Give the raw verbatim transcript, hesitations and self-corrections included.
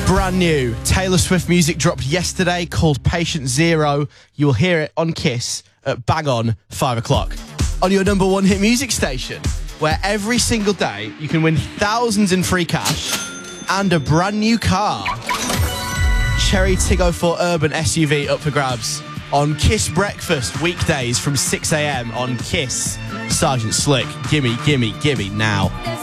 Brand new Taylor Swift music dropped yesterday called Patient Zero. You will hear it on Kiss at bang on five o'clock. On your number one hit music station, where every single day you can win thousands in free cash and a brand new car. Cherry Tiggo four Urban S U V up for grabs on Kiss Breakfast weekdays from six a.m. on Kiss. Sergeant Slick, gimme, gimme, gimme now.